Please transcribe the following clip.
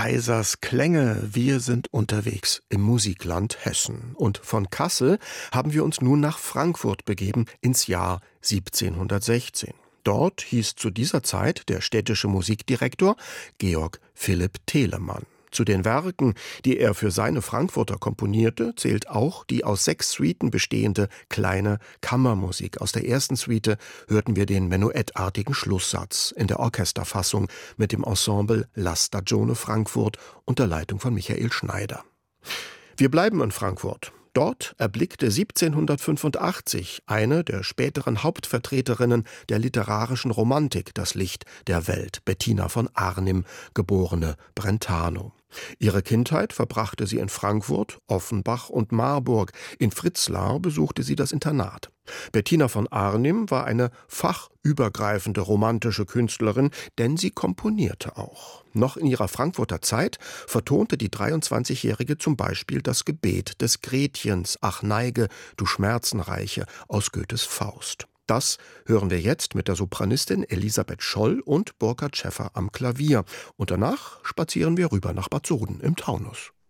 Kaisers Klänge. Wir sind unterwegs im Musikland Hessen. Und von Kassel haben wir uns nun nach Frankfurt begeben, ins Jahr 1716. Dort hieß zu dieser Zeit der städtische Musikdirektor Georg Philipp Telemann. Zu den Werken, die er für seine Frankfurter komponierte, zählt auch die aus 6 Suiten bestehende kleine Kammermusik. Aus der ersten Suite hörten wir den menuettartigen Schlusssatz in der Orchesterfassung mit dem Ensemble La Stagione Frankfurt unter Leitung von Michael Schneider. Wir bleiben in Frankfurt. Dort erblickte 1785 eine der späteren Hauptvertreterinnen der literarischen Romantik das Licht der Welt, Bettina von Arnim, geborene Brentano. Ihre Kindheit verbrachte sie in Frankfurt, Offenbach und Marburg. In Fritzlar besuchte sie das Internat. Bettina von Arnim war eine fachübergreifende romantische Künstlerin, denn sie komponierte auch. Noch in ihrer Frankfurter Zeit vertonte die 23-Jährige zum Beispiel das Gebet des Gretchens, »Ach neige, du Schmerzenreiche« aus Goethes Faust. Das hören wir jetzt mit der Sopranistin Elisabeth Scholl und Burkhard Schäffer am Klavier. Und danach spazieren wir rüber nach Bad Soden im Taunus.